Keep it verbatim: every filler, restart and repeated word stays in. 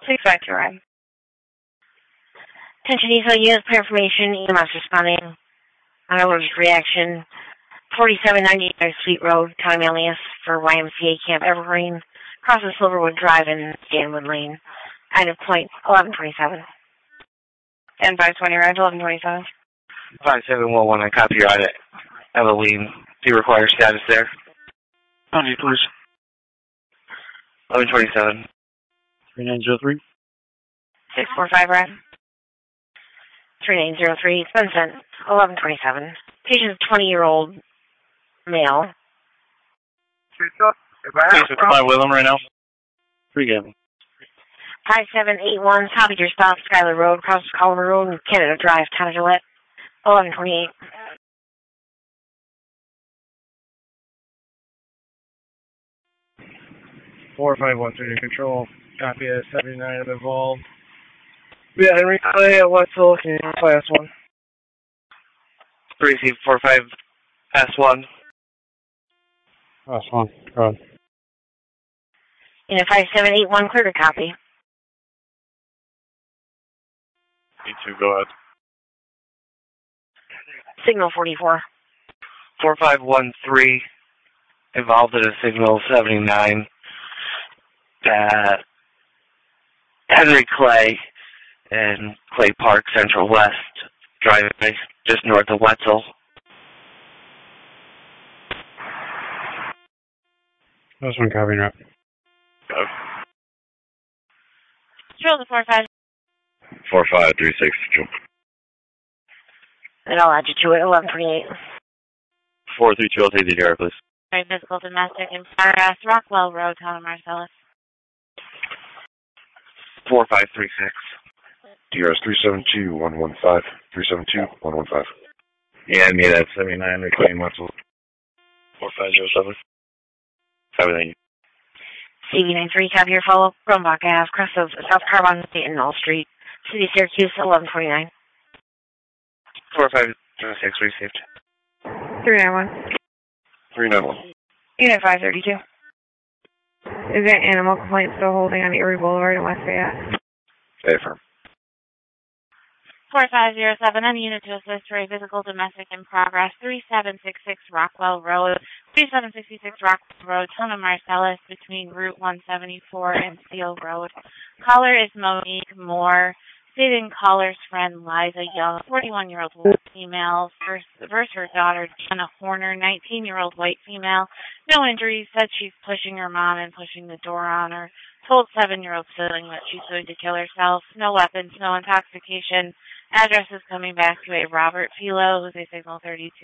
six five two ride. Attention E S O units, clear information, E M S responding on allergic reaction. forty-seven ninety Sweet Road, County Alias for Y M C A Camp Evergreen. Crosses Silverwood Drive in Stanwood Lane. Item point eleven twenty-seven. ten five twenty ride, eleven twenty-seven. five seven one one, I copy your audit. Evelyn, do you require status there? County, please. eleven twenty-seven. three nine zero three. six four five ride. three nine zero three, it's been sent. eleven twenty-seven. Patient twenty-year-old male. Please reply with him right now. Three Gavin. five seven eight one, copied your stop, Skyler Road, across Culver Road, and Canada Drive, Town of Gillette. eleven twenty-eight. four five one three to control. Copy at seventy-nine of involved. Yeah, Henry Clay at Wetzel, can you class one? Receive four five S one. Class one, go ahead. Unit five seven eight one, clear to copy. Me too, go ahead. Signal forty-four. four five one three, involved in a signal seventy-nine at Henry Clay and Clay Park Central West driveway, just north of Wetzel. This one copying up. Go. Control the four five. four five three six, jump. And I'll add you to it, eleven twenty-eight. four three two, I'll take the D R, please. Very physical domestic in progress, Rockwell Road, Town of Marcellus. four five three six. D R S three seven two one one five. three seven two one one five. Yeah, I made that seventy-nine, reclaim Wetzel. four five zero seven. Copy, thank you. C V ninety-three, copy your follow-up, Brombach Ave, crest of South Carbon State and Knoll Street. City of Syracuse, eleven twenty-nine. four five zero six received. three nine one. three nine one. Unit five thirty-two. Is that animal complaint still holding on Erie Boulevard in West Fayette? A firm. four five zero seven, I'm unit to assist for a physical domestic in progress, three seven six six Rockwell Road, three seven six six Rockwell Road, Town of Marcellus, between Route one seventy-four and Steel Road. Caller is Monique Moore. Stating caller's friend Liza Young, forty-one-year-old white female, versus, versus her daughter Jenna Horner, nineteen-year-old white female. No injuries, said she's pushing her mom and pushing the door on her. Told seven-year-old sibling that she's going to kill herself. No weapons, no intoxication. Address is coming back to a Robert Philo, who's a Signal thirty-two.